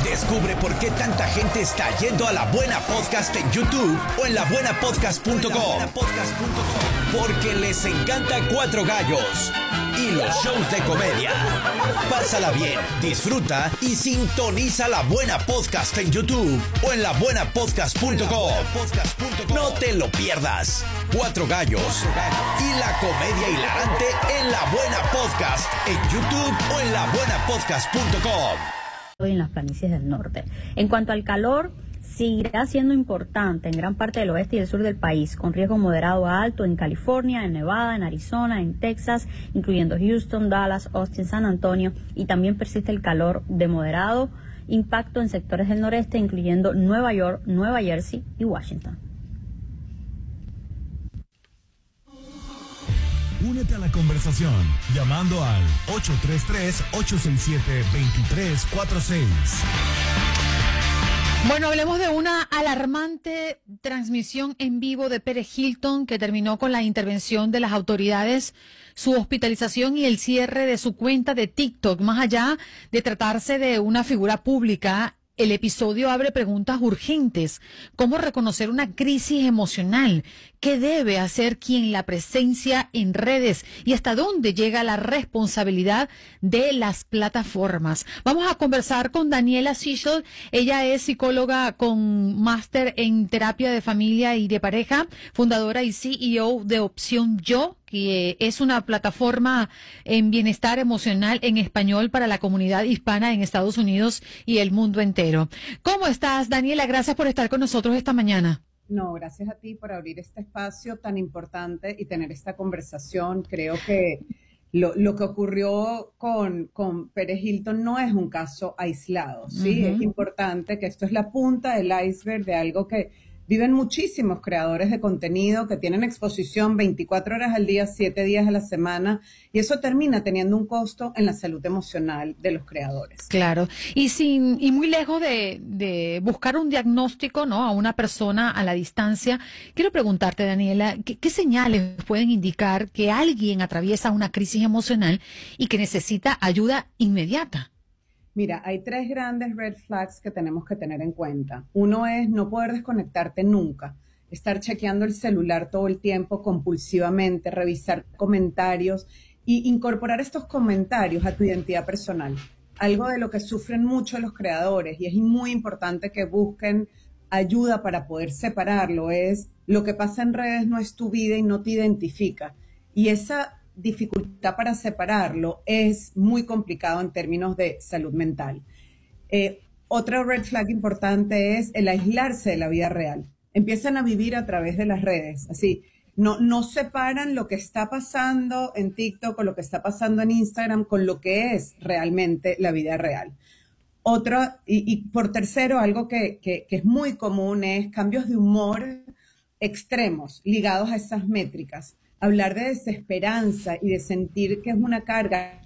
Descubre por qué tanta gente está yendo a La Buena Podcast en YouTube o en labuenapodcast.com. Porque les encanta Cuatro Gallos y los shows de comedia. Pásala bien, disfruta y sintoniza La Buena Podcast en YouTube o en labuenapodcast.com. No te lo pierdas. Cuatro Gallos y la comedia hilarante en La Buena Podcast en YouTube o en labuenapodcast.com. En las planicies del norte. En cuanto al calor, seguirá siendo importante en gran parte del oeste y el sur del país, con riesgo moderado a alto en California, en Nevada, en Arizona, en Texas, incluyendo Houston, Dallas, Austin, San Antonio, y también persiste el calor de moderado impacto en sectores del noreste, incluyendo Nueva York, Nueva Jersey y Washington. Únete a la conversación llamando al 833-867-2346. Bueno, hablemos de una alarmante transmisión en vivo de Pérez Hilton que terminó con la intervención de las autoridades, su hospitalización y el cierre de su cuenta de TikTok. Más allá de tratarse de una figura pública, el episodio abre preguntas urgentes. ¿Cómo reconocer una crisis emocional? ¿Qué debe hacer quien la presencia en redes? ¿Y hasta dónde llega la responsabilidad de las plataformas? Vamos a conversar con Daniela Sichel. Ella es psicóloga con máster en terapia de familia y de pareja, fundadora y CEO de Opción Yo, que es una plataforma en bienestar emocional en español para la comunidad hispana en Estados Unidos y el mundo entero. ¿Cómo estás, Daniela? Gracias por estar con nosotros esta mañana. No, gracias a ti por abrir este espacio tan importante y tener esta conversación. Creo que lo que ocurrió con Pérez Hilton no es un caso aislado, ¿sí? Es importante que esto es la punta del iceberg de algo que viven muchísimos creadores de contenido que tienen exposición 24 horas al día, 7 días a la semana, y eso termina teniendo un costo en la salud emocional de los creadores. Claro, y muy lejos de buscar un diagnóstico, ¿no?, a una persona a la distancia, quiero preguntarte, Daniela, ¿qué señales pueden indicar que alguien atraviesa una crisis emocional y que necesita ayuda inmediata? Mira, hay 3 grandes red flags que tenemos que tener en cuenta. Uno es no poder desconectarte nunca, estar chequeando el celular todo el tiempo compulsivamente, revisar comentarios y incorporar estos comentarios a tu identidad personal. Algo de lo que sufren mucho los creadores, y es muy importante que busquen ayuda para poder separarlo, es lo que pasa en redes no es tu vida y no te identifica. Y esa dificultad para separarlo es muy complicado en términos de salud mental. Otra red flag importante es el aislarse de la vida real. Empiezan a vivir a través de las redes, así, no separan lo que está pasando en TikTok o lo que está pasando en Instagram con lo que es realmente la vida real. Otra, y por tercero, algo que es muy común es cambios de humor extremos ligados a esas métricas. Hablar de desesperanza y de sentir que es una carga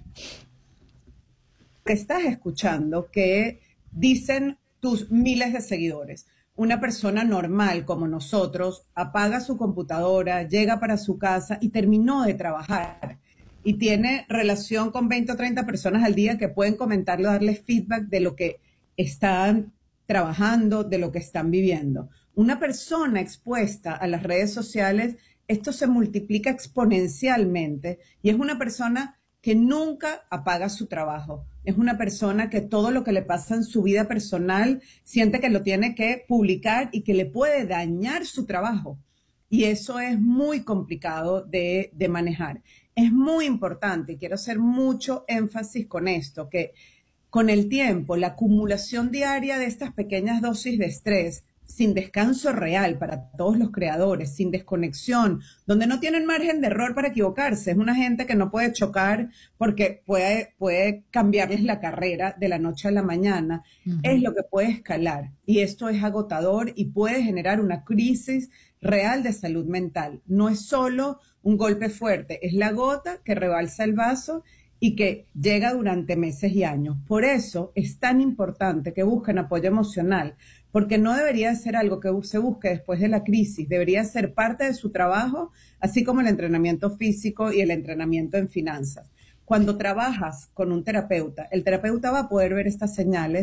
que estás escuchando, que dicen tus miles de seguidores. Una persona normal como nosotros apaga su computadora, llega para su casa y terminó de trabajar. Y tiene relación con 20 o 30 personas al día que pueden comentarle o darle feedback de lo que están trabajando, de lo que están viviendo. Una persona expuesta a las redes sociales, esto se multiplica exponencialmente y es una persona que nunca apaga su trabajo. Es una persona que todo lo que le pasa en su vida personal siente que lo tiene que publicar y que le puede dañar su trabajo. Y eso es muy complicado de manejar. Es muy importante, y quiero hacer mucho énfasis con esto, que con el tiempo, la acumulación diaria de estas pequeñas dosis de estrés, sin descanso real para todos los creadores, sin desconexión, donde no tienen margen de error para equivocarse. Es una gente que no puede chocar porque puede cambiarles la carrera de la noche a la mañana. Es lo que puede escalar. Y esto es agotador y puede generar una crisis real de salud mental. No es solo un golpe fuerte, es la gota que rebalsa el vaso y que llega durante meses y años. Por eso es tan importante que busquen apoyo emocional, porque no debería ser algo que se busque después de la crisis, debería ser parte de su trabajo, así como el entrenamiento físico y el entrenamiento en finanzas. Cuando trabajas con un terapeuta, el terapeuta va a poder ver estas señales